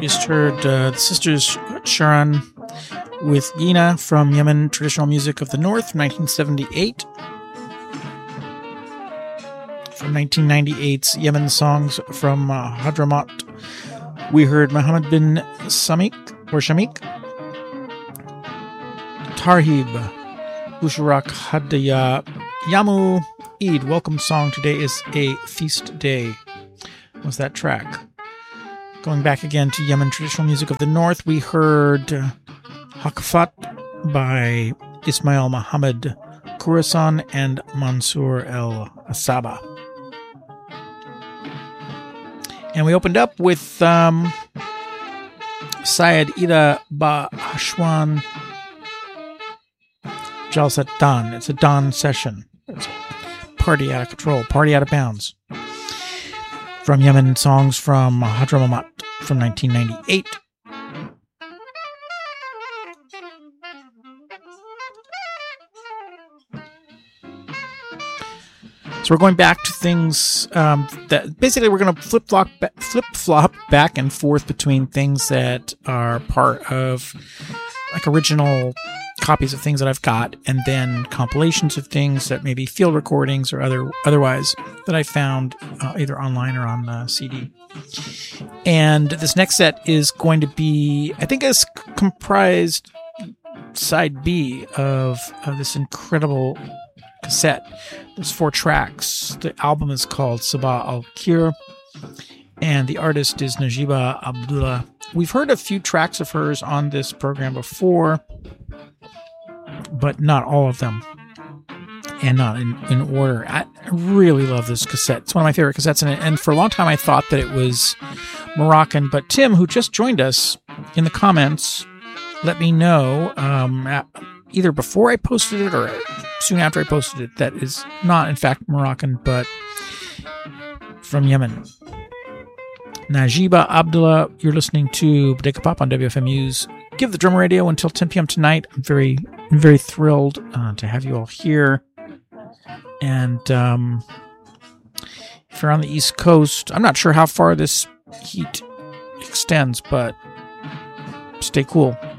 just heard the Sisters Sharan with Gina from Yemen Traditional Music of the North, 1978. From 1998's Yemen Songs from Hadramaut, we heard Muhammad bin Shamik, Tarhib, Busharak Hadaya, Yamu Eid. Welcome song. Today is a feast day. Was that track? Going back again to Yemen Traditional Music of the North, we heard Hakfat by Ismail Muhammad Khurasan and Mansour El Asaba. And we opened up with Syed Ida Ba Hashwan Jalsat Dan. It's a Dan session. It's a party out of control, party out of bounds. From Yemen Songs from Hadramaut from 1998. So we're going back to things that basically we're going to flip-flop back and forth between things that are part of like original copies of things that I've got, and then compilations of things that maybe field recordings or otherwise that I found either online or on CD. And this next set is going to be, I think, it's comprised side B of this incredible cassette. There's 4 tracks. The album is called Sabah Al-Kir, and the artist is Najiba Abdullah. We've heard a few tracks of hers on this program before, but not all of them, and not in order. I really love this cassette. It's one of my favorite cassettes, and for a long time I thought that it was Moroccan, but Tim, who just joined us in the comments, let me know either before I posted it or soon after I posted it that is not in fact Moroccan, but from Yemen. Najiba Abdullah, you're listening to Bodega Pop on WFMU's Give the Drum Radio until 10 p.m. tonight. I'm very thrilled to have you all here. And if you're on the East Coast, I'm not sure how far this heat extends, but stay cool.